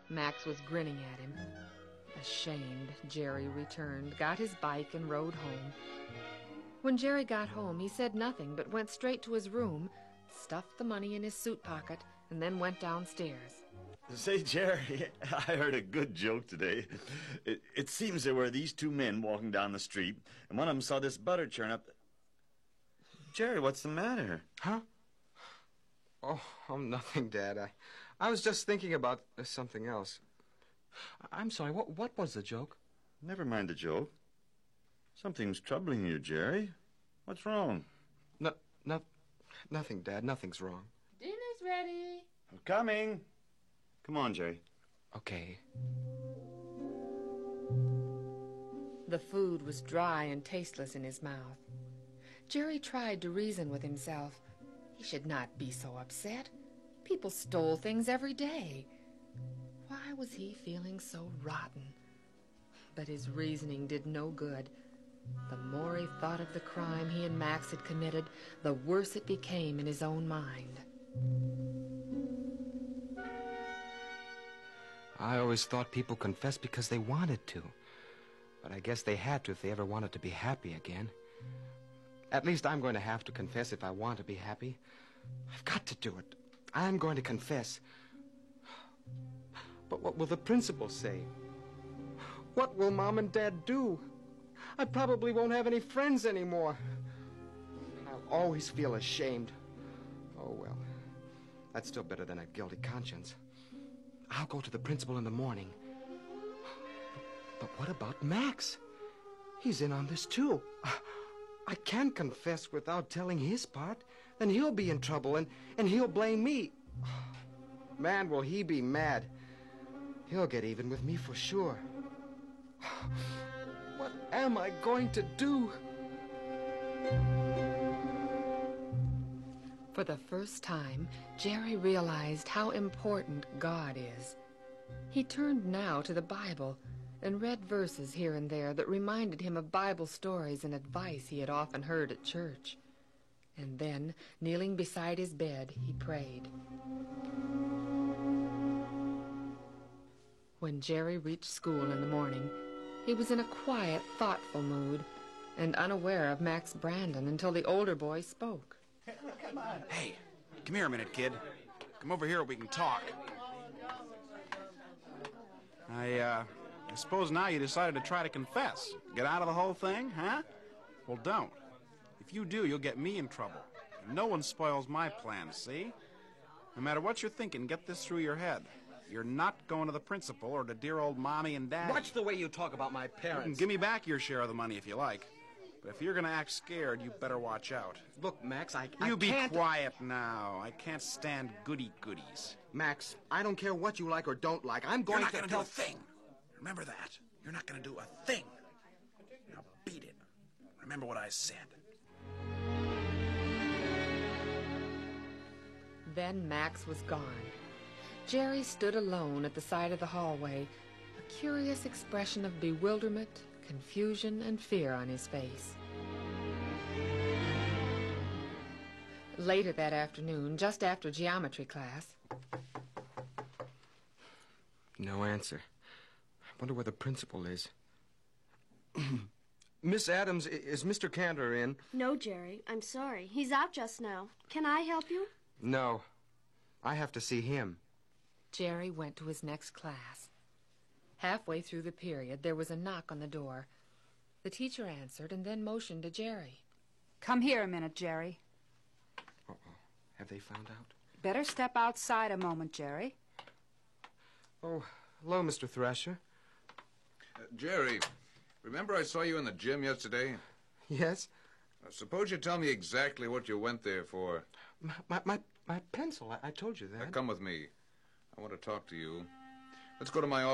Max was grinning at him. Ashamed, Jerry returned, got his bike, and rode home. When Jerry got home, he said nothing, but went straight to his room, stuffed the money in his suit pocket, and then went downstairs. Say, Jerry, I heard a good joke today. It seems there were these two men walking down the street, and one of them saw this butter churn up. Jerry, what's the matter? Huh? Oh, nothing, Dad. I was just thinking about something else. I'm sorry, what was the joke? Never mind the joke. Something's troubling you, Jerry. What's wrong? Nothing, Dad. Nothing's wrong. Dinner's ready. I'm coming. Come on, Jerry. Okay. The food was dry and tasteless in his mouth. Jerry tried to reason with himself. He should not be so upset. People stole things every day. Why was he feeling so rotten? But his reasoning did no good. The more he thought of the crime he and Max had committed, the worse it became in his own mind. I always thought people confessed because they wanted to. But I guess they had to if they ever wanted to be happy again. At least I'm going to have to confess if I want to be happy. I've got to do it. I'm going to confess. But what will the principal say? What will Mom and Dad do? I probably won't have any friends anymore. I'll always feel ashamed. Oh, well. That's still better than a guilty conscience. I'll go to the principal in the morning. But what about Max? He's in on this, too. I can't confess without telling his part. Then he'll be in trouble, and he'll blame me. Man, will he be mad. He'll get even with me for sure. What am I going to do? For the first time, Jerry realized how important God is. He turned now to the Bible and read verses here and there that reminded him of Bible stories and advice he had often heard at church. And then, kneeling beside his bed, he prayed. When Jerry reached school in the morning, he was in a quiet, thoughtful mood and unaware of Max Brandon until the older boy spoke. Hey, come here a minute, kid. Come over here, we can talk. I suppose now you decided to try to confess. Get out of the whole thing, huh? Well, don't. If you do, you'll get me in trouble. No one spoils my plans, see? No matter what you're thinking, get this through your head. You're not going to the principal or to dear old Mommy and Daddy. Watch the way you talk about my parents. You can give me back your share of the money if you like. But if you're going to act scared, you better watch out. Look, Max, I You be can't... quiet now. I can't stand goody-goodies. Max, I don't care what you like or don't like. I'm going You're not to going to do a thing. Remember that. You're not going to do a thing. Now beat it. Remember what I said. Then Max was gone. Jerry stood alone at the side of the hallway, a curious expression of bewilderment, confusion, and fear on his face. Later that afternoon, just after geometry class... No answer. I wonder where the principal is. Miss Adams, is Mr. Cantor in? No, Jerry. I'm sorry. He's out just now. Can I help you? No. I have to see him. Jerry went to his next class. Halfway through the period, there was a knock on the door. The teacher answered and then motioned to Jerry. Come here a minute, Jerry. Uh-oh. Have they found out? Better step outside a moment, Jerry. Oh, hello, Mr. Thrasher. Jerry, remember I saw you in the gym yesterday? Yes? Suppose you tell me exactly what you went there for. My pencil. I told you that. Come with me. I want to talk to you. Let's go to my